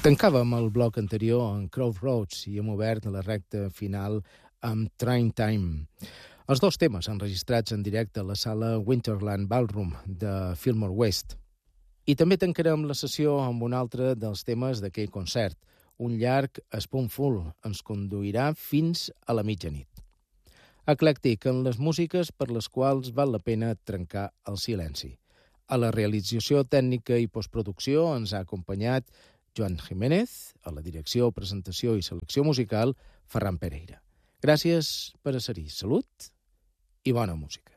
Tancàvem el bloc anterior en Crossroads i hem obert la recta final amb Train Time. Els dos temes enregistrats en directe a la sala Winterland Ballroom de Fillmore West. I també tancarem la sessió amb un altre dels temes d'aquell concert. Un llarg Spoonful ens conduirà fins a la mitjanit. Eclèctic en les músiques per les quals val la pena trencar el silenci. A la realització tècnica i postproducció ens ha acompanyat Joan Jiménez, a la direcció, presentació i selecció musical, Ferran Pereira. Gràcies per ser-hi. Salut i bona música.